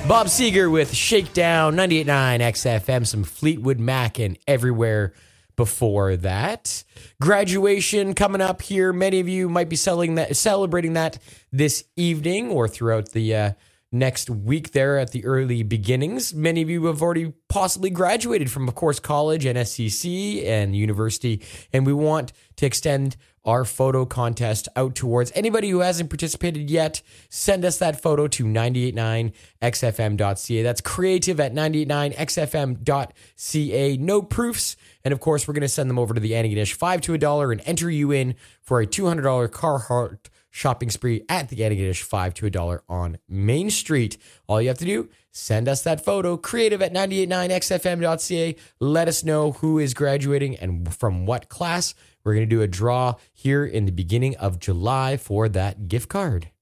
Bob Seger with Shakedown, 98.9 XFM, some Fleetwood Mac and Everywhere before that. Graduation coming up here. Many of you might be celebrating that this evening or throughout the next week there at the early beginnings. Many of you have already possibly graduated from, of course, college and SCC and university, and we want to extend our photo contest out towards anybody who hasn't participated yet. Send us that photo to 989xfm.ca. That's creative at 989xfm.ca. No proofs. And of course, we're going to send them over to the Antigonish, $5 to $1, and enter you in for a $200 Carhartt shopping spree at the Antigonish, $5 to $1 on Main Street. All you have to do, send us that photo, creative at 989xfm.ca. Let us know who is graduating and from what class. We're going to do a draw here in the beginning of July for that gift card.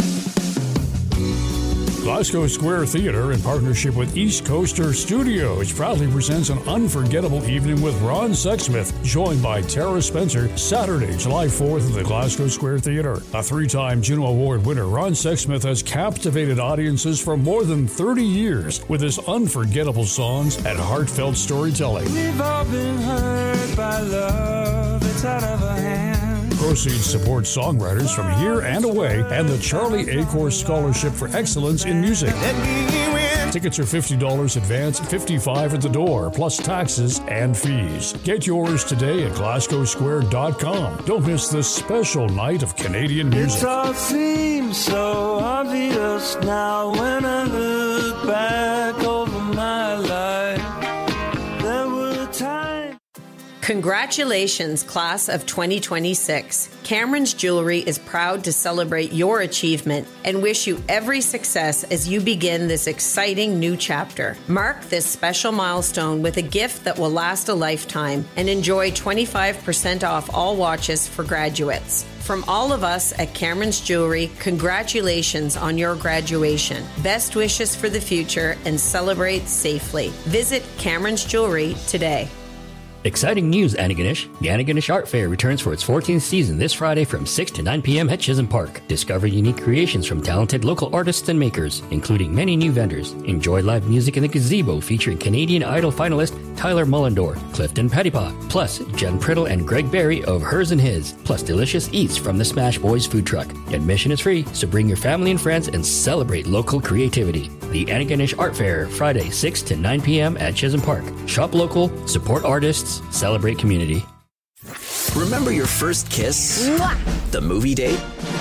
Glasgow Square Theatre, in partnership with East Coaster Studios, proudly presents an unforgettable evening with Ron Sexsmith, joined by Tara Spencer, Saturday, July 4th at the Glasgow Square Theatre. A 3-time Juno Award winner, Ron Sexsmith has captivated audiences for more than 30 years with his unforgettable songs and heartfelt storytelling. We've all been hurt by love, it's out of our hands. Proceeds support songwriters from here and away and the Charlie Acorr Scholarship for Excellence in Music. Tickets are $50 advance, $55 at the door, plus taxes and fees. Get yours today at glasgowsquare.com. Don't miss this special night of Canadian music. It all seems so obvious now when I look back over my life. There were times. Congratulations, class of 2026. Cameron's Jewelry is proud to celebrate your achievement and wish you every success as you begin this exciting new chapter. Mark this special milestone with a gift that will last a lifetime and enjoy 25% off all watches for graduates. From all of us at Cameron's Jewelry, congratulations on your graduation. Best wishes for the future and celebrate safely. Visit Cameron's Jewelry today. Exciting news, Antigonish. The Antigonish Art Fair returns for its 14th season this Friday from 6 to 9 p.m. at Chisholm Park. Discover unique creations from talented local artists and makers, including many new vendors. Enjoy live music in the gazebo featuring Canadian Idol finalist Tyler Mullendore, Clifton Pettipaw, plus Jen Priddle and Greg Berry of Hers and His, plus delicious eats from the Smash Boys food truck. Admission is free, so bring your family and friends and celebrate local creativity. The Antigonish Art Fair, Friday, 6 to 9 p.m. at Chisholm Park. Shop local, support artists, celebrate community. Remember your first kiss? Mwah! The movie date?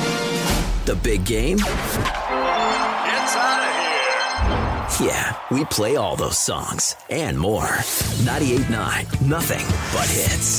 The big game? It's out of here! Yeah, we play all those songs and more. 98.9, nothing but hits.